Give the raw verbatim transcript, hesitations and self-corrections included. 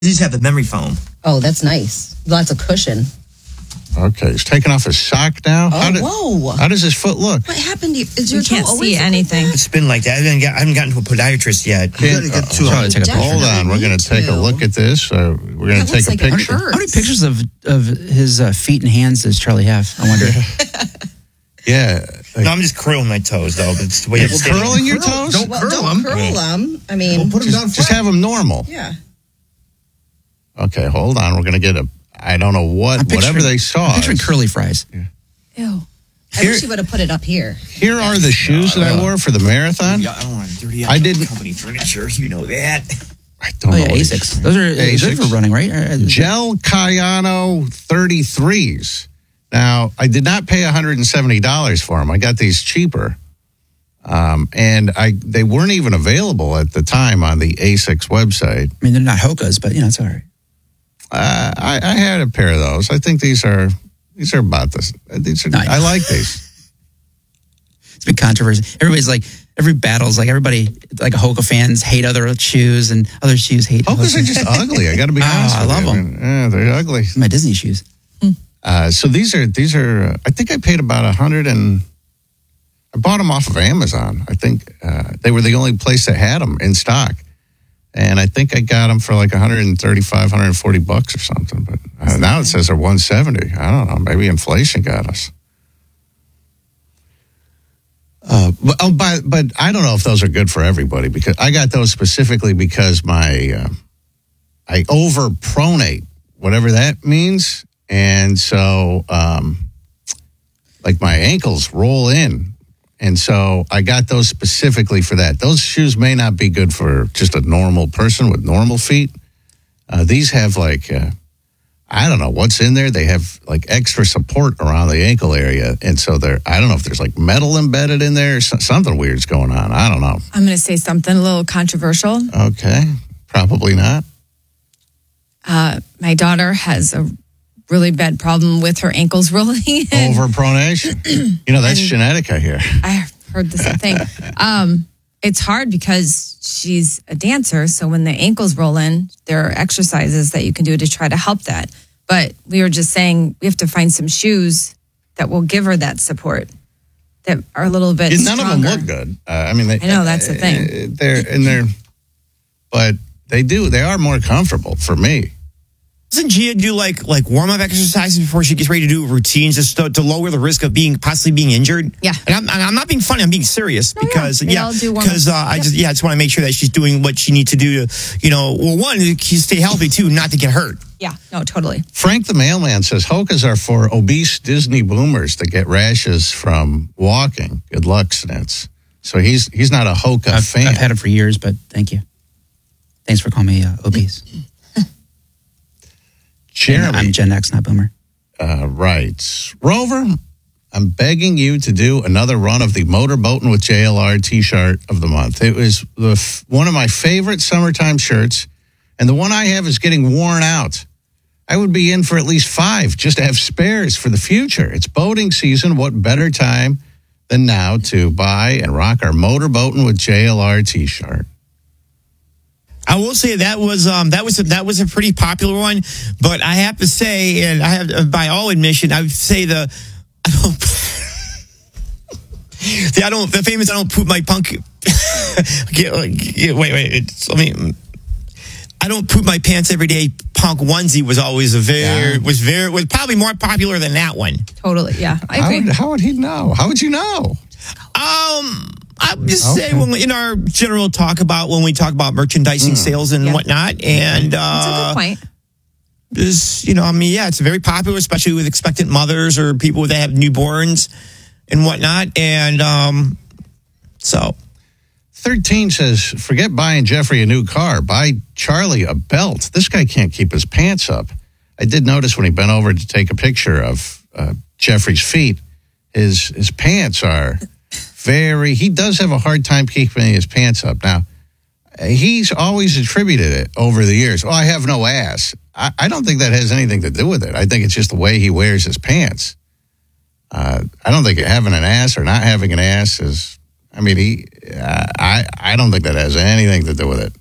These have the memory foam. Oh, that's nice. Lots of cushion. Okay, he's taking off his sock now. Oh, how did, whoa. How does his foot look? What happened to you? Is your You can't toe always see like anything. that? It's been like that. I haven't, got, I haven't gotten to a podiatrist yet. Can't- Gotta get uh, to sorry, a- take a- hold on, we're going to take a look at this. Uh, we're going That to take looks a like it picture. hurts. How many pictures of, of his uh, feet and hands does Charlie have? I wonder. Yeah. No, I'm just curling my toes, though. But it's the way You're I'm sitting. curling your toes? Don't Well, curl don't them. curl them. I mean, Put them down Just flat. have them normal. yeah. Okay, hold on. We're going to get a, I don't know what, I'm whatever picturing- they saw. I'm picturing curly fries. Ew. I wish you would have put it up here. Here are the shoes that I wore for the marathon. Yeah, I don't want to dirty I up didn't- company furniture. You know that. I don't Oh, know. yeah, what Asics. these- Those are those are Asics. for running, right? Uh, Gel Cayano thirty-threes. Now, I did not pay one hundred seventy dollars for them. I got these cheaper. Um, and I they weren't even available at the time on the Asics website. I mean, they're not Hoka's, but, you know, it's all right. Uh, I, I had a pair of those. I think these are these are about this. These are, Nice. I like these. It's been controversy. Everybody's like, every battle's like, everybody, like Hoka fans hate other shoes and other shoes hate Hokas Hoka. are just ugly. I got to be Oh, honest. I with love you. them. Yeah, they're ugly. My Disney shoes. Uh, so these are these are. I think I paid about a hundred and. I bought them off of Amazon. I think uh, they were the only place that had them in stock, and I think I got them for like one hundred thirty-five, one hundred forty bucks or something. But uh, now it says they're one seventy. I don't know. Maybe inflation got us. Uh, but, oh, but but I don't know if those are good for everybody because I got those specifically because my uh, I overpronate, whatever that means. And so, um, like my ankles roll in. And so I got those specifically for that. Those shoes may not be good for just a normal person with normal feet. Uh, these have like, uh, I don't know what's in there. They have like extra support around the ankle area. And so they're, I don't know if there's like metal embedded in there or so, something weird's going on. I don't know. I'm going to say something a little controversial. Okay. Probably not. Uh, my daughter has a really bad problem with her ankles rolling in. Overpronation. You know, that's And- genetic, I hear. I heard the same thing. Um, it's hard because she's a dancer. So when the ankles roll in, there are exercises that you can do to try to help that. But we were just saying we have to find some shoes that will give her that support, that are a little bit None stronger. of them look good. Uh, I mean, they, I know, that's the thing. uh, They're and they're, but they do. They are more comfortable for me. Doesn't Gia do like like warm up exercises before she gets ready to do routines just to, to lower the risk of being possibly being injured? Yeah. And I'm, I'm not being funny. I'm being serious No, yeah. because They yeah, all do warm-ups. because uh, I Yep. just yeah, I just want to make sure that she's doing what she needs to do to, you know, well, one, to stay healthy, two, not to get hurt. Yeah, no, totally. Frank the mailman says Hokas are for obese Disney boomers that get rashes from walking. Good luck, Snitz. So he's he's not a Hoka I've, fan. I've had it for years, but thank you. Thanks for calling me uh, obese. Jeremy, I'm Gen X, not Boomer. uh, writes, Rover, I'm begging you to do another run of the Motorboating with J L R T-shirt of the month. It was the f- one of my favorite summertime shirts, and the one I have is getting worn out. I would be in for at least five just to have spares for the future. It's boating season. What better time than now to buy and rock our Motorboating with J L R T-shirt? I will say that was um that was a, that was a pretty popular one, but I have to say, and I have by all admission, I would say the I don't the I don't the famous I don't poop my punk. Get, wait wait it's, let me. I don't poop my pants every day. Punk onesie was always a very Yeah. was very was probably more popular than that one. Totally, yeah. I How agree. would, how would he know? How would you know? Um, I would just Okay. say when we, in our general talk about when we talk about merchandising sales and Yeah. whatnot, and That's a uh, good point. is, you know, I mean, yeah, it's very popular, especially with expectant mothers or people that have newborns and whatnot. And um, so, thirteen says, forget buying Jeffrey a new car. Buy Charlie a belt. This guy can't keep his pants up. I did notice when he bent over to take a picture of uh, Jeffrey's feet, his his pants are very, he does have a hard time keeping his pants up. Now, he's always attributed it over the years. Oh, I have no ass. I, I don't think that has anything to do with it. I think it's just the way he wears his pants. Uh, I don't think having an ass or not having an ass is, I mean, he, uh, I, I don't think that has anything to do with it.